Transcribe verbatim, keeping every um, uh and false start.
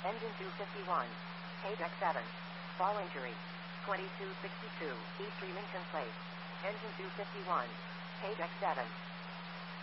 Engine two fifty-one. Page X seven. Fall injury. twenty-two sixty-two. East Lincoln Place. Engine two fifty-one. Page X seven.